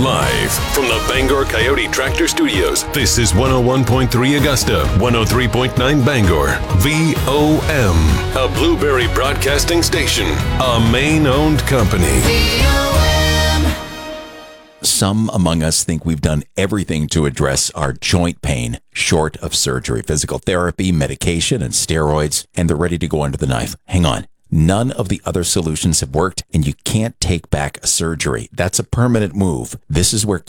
Live from the Bangor Coyote Tractor Studios, this is 101.3 Augusta, 103.9 Bangor, VOM, a Blueberry Broadcasting station, a Maine-owned company. Some among us think we've done everything to address our joint pain short of surgery, physical therapy, medication, and steroids, and they're ready to go under the knife. Hang on. None of the other solutions have worked, and you can't take back a surgery. That's a permanent move. This is where